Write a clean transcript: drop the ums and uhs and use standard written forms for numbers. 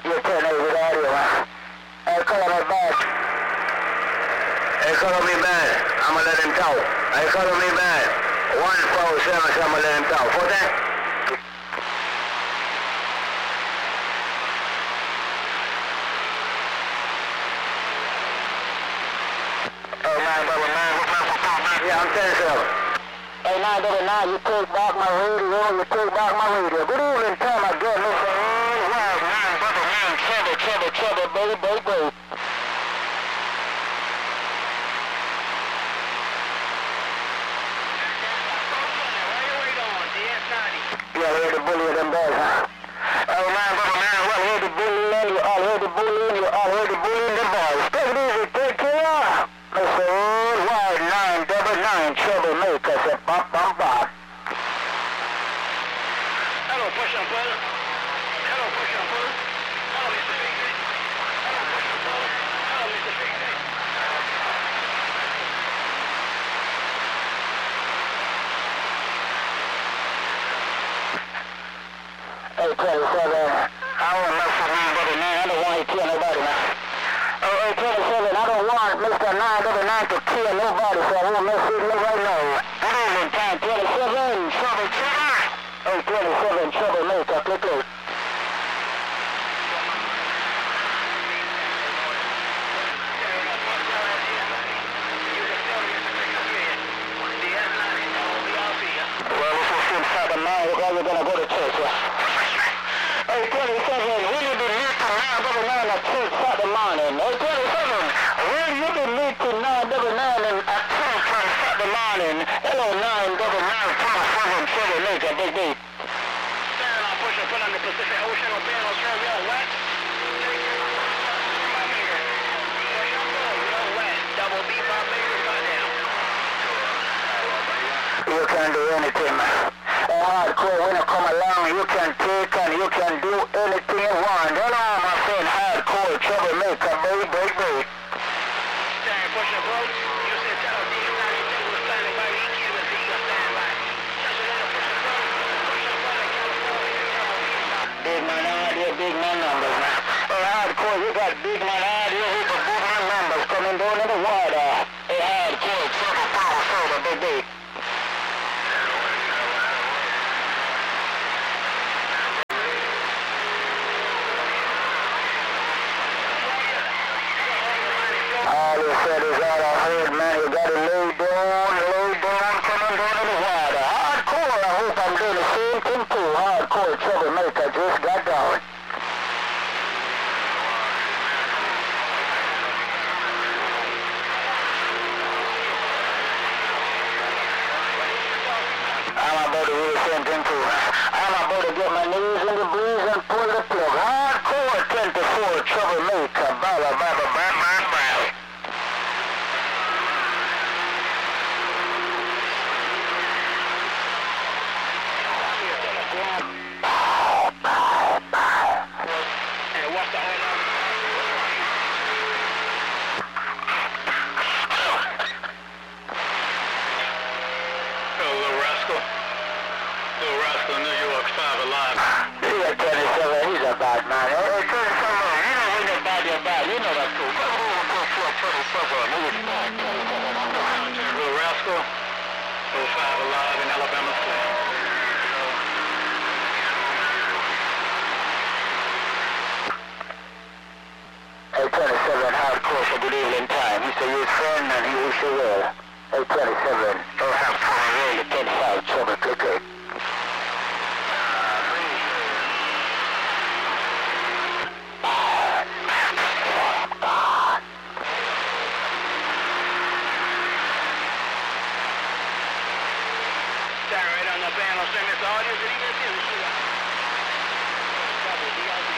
You turn over the audio, man. Hey, call me back. Hey, call me back. I'ma let him talk. Hey, call me back. 147, I'ma let him talk. What's that? Hey, 999, what's my phone back? Yeah, I'm 10-7. Hey, 999, you take back my radio, you take back my radio. Good evening, time again, Mr. Wild 999, trouble, baby. Yeah, I heard the bully of them boys, huh? Oh, 999, well, I heard the bully in you, I heard the bully in you, I heard the bully in the boys. Take it easy, take care. Mr. Wild 999, troublemaker, said bop. Hello, push and pull. Hello, push and pull. Hello, Mr. Figgy. Hello, push and pull. Hello, Mr. Figgy. Hey, 27, I don't mess with 999, I don't want you to kill nobody, man. Oh, hey, 27, I don't want Mr. 999 to kill nobody, so I won't mess with me right now. Good evening, time 27, trouble. Hey, 27, troublemaker, click. Well, if it's inside the mind, we're gonna go to church, yeah? Hey, 27, will you be meeting 999 at 2 Saturday morning? Hey, 27, will you be meeting 999 at 2 Saturday morning? Hello, 999, 27, troublemaker, big. Put on the Pacific Ocean, Ocean, Australia, west. Double B, 5 meters, down. You can do anything, man. Hardcore, when you come along, you can take and you can do anything you want. Hello, my friend, hardcore, troublemaker, baby. Stand, push your boat. You said tell D, 92 was standing by, EQ was D, standby. Just a little push your boat. Push your boat in California. Big man numbers, man. Hey, hardcore, you got big man audio, you got big man numbers coming down in the water. Hey, hardcore, trouble power, soda, big. All you said is all I heard, man. You gotta lay down, coming down in the water. Hardcore, I hope I'm doing the same thing too. Hardcore, troublemaker, just got down. I'm about to do the same thing too. I'm about to get my knees in the breeze and pull the plug. Hardcore 24, troublemaker, blah. Little Rascal, New York, 5 Alive. Yeah, 27, he's a bad man. Hey, 27, you know when you're bad, you know that's cool. Little Rascal, 05 Alive in Alabama State. Hey, 27, hardcore for good evening time. He said you're his friend and he wish you well. Hey, 27, don't have to roll the 10-5 trouble clicker. Right on the panel, send this audio,